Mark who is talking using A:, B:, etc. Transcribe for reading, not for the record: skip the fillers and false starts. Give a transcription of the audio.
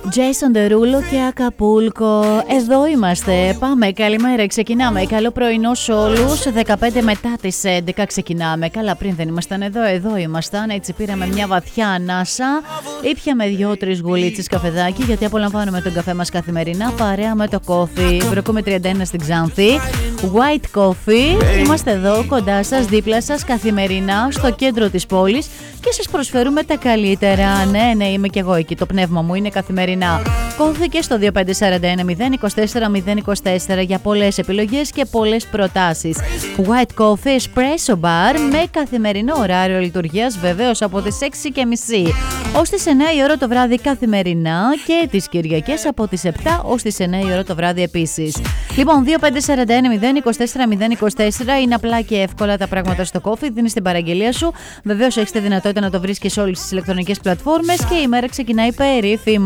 A: Jason Derulo και Ακαπούλκο. Εδώ είμαστε. Πάμε. Καλημέρα. Ξεκινάμε. Καλό πρωινό σε όλους. 15 μετά τις 11 ξεκινάμε. Καλά, πριν δεν ήμασταν εδώ ήμασταν. Έτσι πήραμε μια βαθιά ανάσα. Ήπιαμε 2-3 γουλίτσες καφεδάκι, γιατί απολαμβάνουμε τον καφέ μας καθημερινά παρέα με το κόφι. Βροκούμε 31 στην Ξάνθη. White Coffee. Είμαστε εδώ κοντά σας, δίπλα σας, καθημερινά στο κέντρο της πόλης και σας προσφέρουμε τα καλύτερα. Ναι, είμαι κι εγώ εκεί. Το πνεύμα μου είναι καθημερινά. Κόφι στο 2541 024 024 για πολλές επιλογές και πολλές προτάσεις. White Coffee Espresso Bar με καθημερινό ωράριο λειτουργίας, βεβαίως από τις 6:30 ως τις 9 η ώρα το βράδυ καθημερινά και τις Κυριακές από τις 7 ως τις 9 η ώρα το βράδυ επίσης. Λοιπόν, 2541 024 024 είναι απλά και εύκολα τα πράγματα στο Coffee. Δίνεις την παραγγελία σου. Βεβαίως έχεις τη δυνατότητα να το βρίσκεις σε όλες τις ηλεκτρονικές πλατφόρμες και η μέρα ξεκινάει περίφημα.